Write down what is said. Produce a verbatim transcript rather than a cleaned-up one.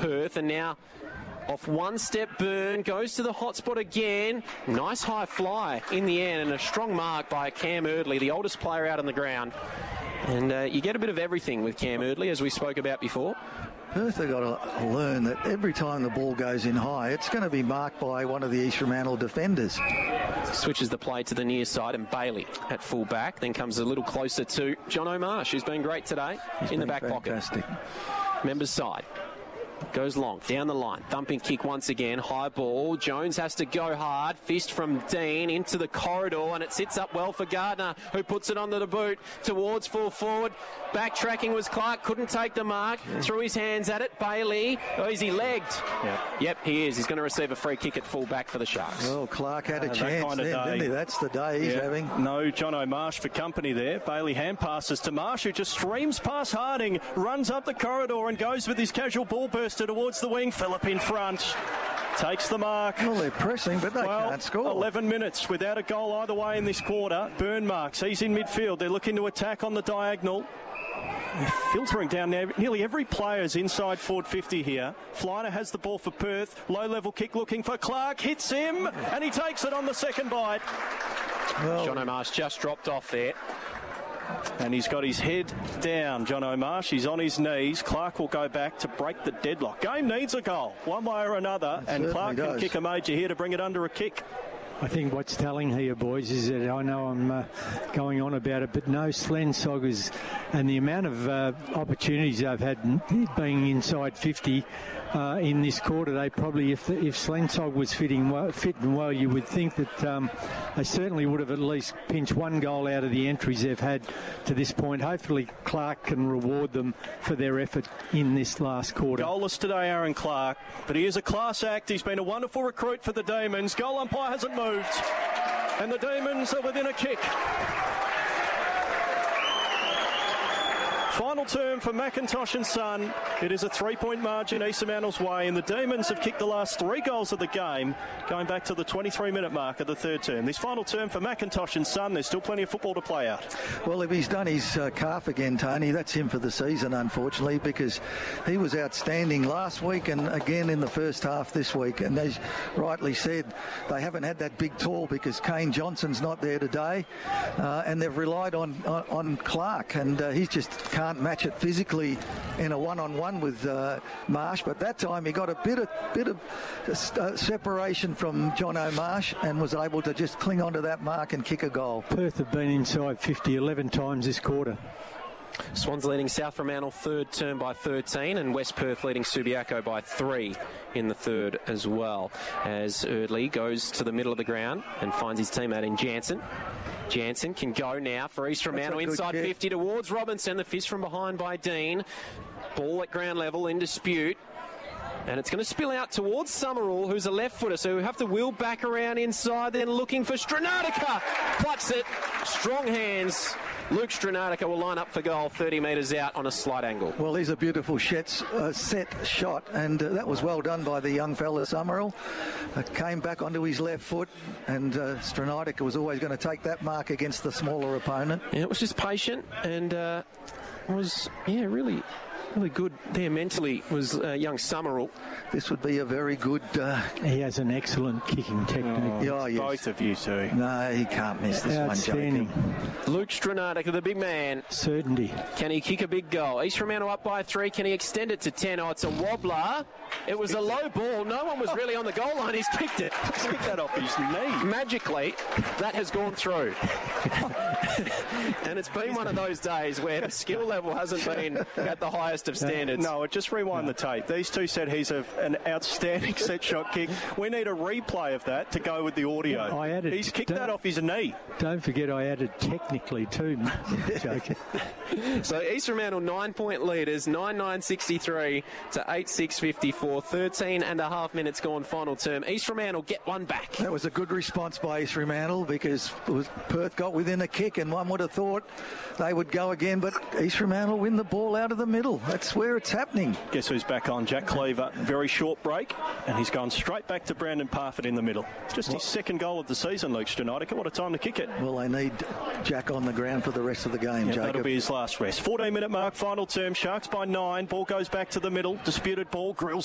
Perth, and now off one step Byrne, goes to the hot spot again. Nice high fly in the end, and a strong mark by Cam Erdley, the oldest player out on the ground. And uh, you get a bit of everything with Cam Erdley, as we spoke about before. Perth have got to learn that every time the ball goes in high, it's going to be marked by one of the East Fremantle defenders. Switches the play to the near side, and Bailey at full back. Then comes a little closer to John O'Marsh, who's been great today. He's in the back fantastic. pocket. Members side. Goes long, down the line, thumping kick once again, high ball, Jones has to go hard, fist from Dean into the corridor, and it sits up well for Gardner, who puts it onto the boot, towards full forward, backtracking was Clark, couldn't take the mark, threw his hands at it, Bailey, oh, is he legged? Yep, yep he is, he's going to receive a free kick at full back for the Sharks. Well, Clark had a uh, chance kind of then, day. didn't he? That's the day he's yeah. having. No John O'Marsh for company there. Bailey hand passes to Marsh, who just streams past Harding, runs up the corridor and goes with his casual ball burster towards the wing. Phillip in front, takes the mark. Well, they're pressing, but they well, can't score. eleven minutes without a goal either way in this quarter. Byrne marks, he's in midfield. They're looking to attack on the diagonal. They're filtering down there. Nearly every player's inside forward fifty here. Flyner has the ball for Perth. Low level kick looking for Clark. Hits him, and he takes it on the second bite. Well, John O'Marsh just dropped off there. And he's got his head down, John O'Marsh. He's on his knees. Clark will go back to break the deadlock. Game needs a goal, one way or another. It and Clark does. can kick a major here to bring it under a kick. I think what's telling here, boys, is that I know I'm uh, going on about it, but no Slensog is, and the amount of uh, opportunities they've had being inside fifty uh, in this quarter, they probably, if the, if Slensog was fitting well, fitting well, you would think that um, they certainly would have at least pinched one goal out of the entries they've had to this point. Hopefully Clark can reward them for their effort in this last quarter. Goalless today, Aaron Clark, but he is a class act. He's been a wonderful recruit for the Demons. Goal umpire hasn't moved. And the Demons are within a kick. Final term for McIntosh and Son. It is a three-point margin East Fremantle's way, and the Demons have kicked the last three goals of the game, going back to the twenty-three minute mark of the third term. This final term for McIntosh and Son, there's still plenty of football to play out. Well, if he's done his uh, calf again, Tony, that's him for the season, unfortunately, because he was outstanding last week and again in the first half this week. And as rightly said, they haven't had that big tour because Kane Johnson's not there today, uh, and they've relied on, on, on Clark, and uh, he's just can't match it physically in a one-on-one with uh, Marsh, but that time he got a bit of bit of uh, separation from John O'Marsh and was able to just cling onto that mark and kick a goal. Perth have been inside fifty eleven times this quarter. Swans leading South Fremantle third term by thirteen, and West Perth leading Subiaco by three in the third as well, as Erdley goes to the middle of the ground and finds his teammate in Jansen. Jansen can go now for East Fremantle inside kick. fifty towards Robinson. The fist from behind by Dean. Ball at ground level in dispute. And it's going to spill out towards Summerall, who's a left footer, so we have to wheel back around inside, then looking for Stranatica. Plucks it. Strong hands. Luke Stranatica will line up for goal thirty metres out on a slight angle. Well, he's a beautiful set, uh, set shot, and uh, that was well done by the young fella Summerall. Uh, came back onto his left foot, and uh, Stranatica was always going to take that mark against the smaller opponent. Yeah, it was just patient, and uh, was, yeah, really... really good there mentally was uh, young Summerall. This would be a very good... Uh, he has an excellent kicking technique. Oh, yeah, yes. Both of you two. No, he can't miss this Outstanding. one, Jacob. Luke Stranatica, the big man. Certainty. Can he kick a big goal? East Fremantle up by three. Can he extend it to ten? Oh, it's a wobbler. It was a low ball. No one was really on the goal line. He's kicked it. He's kicked that off his knee. Magically, that has gone through. And it's been one of those days where the skill level hasn't been at the highest of standards. No, just rewind the tape. These two said he's a, an outstanding set shot kick. We need a replay of that to go with the audio. I added, he's kicked that off his knee. Don't forget I added technically too. Joking. So East Fremantle nine point leaders, nine nine sixty-three to eight six fifty-four. thirteen and a half minutes gone final term. East Fremantle get one back. That was a good response by East Fremantle because it was Perth got within a kick and one would have thought they would go again, but East Fremantle win the ball out of the middle. That's where it's happening. Guess who's back on? Jack Cleaver. Very short break, and he's gone straight back to Brandon Parfitt in the middle. Just his second goal of the season, Luke Stranatica. What a time to kick it. Well, they need Jack on the ground for the rest of the game, Yep, Jacob. that'll be his last rest. fourteen minute mark, final term. Sharks by nine. Ball goes back to the middle. Disputed ball. Grills